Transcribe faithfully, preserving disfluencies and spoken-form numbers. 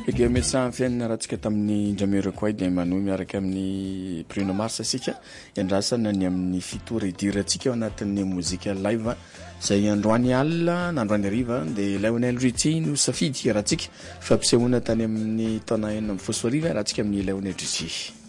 Ege médecin fiainana ratsika tamin'ny Jamiroquai dia manohy miaraka amin'ny Bruno Mars asika iandrasana ny amin'ny fito redurantsika ao anatin'ny mozika live izay androany alina na androany hariva dia Lionel Richie no safidy ratsika fampisehoana tany amin'ny taona enina amby folo sy arivo ratsika amin'ny Lionel Richie.